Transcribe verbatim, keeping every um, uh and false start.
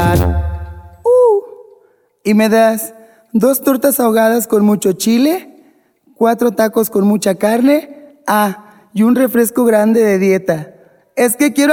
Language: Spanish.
Uh, y me das dos tortas ahogadas con mucho chile, cuatro tacos con mucha carne, ah, y un refresco grande de dieta. Es que quiero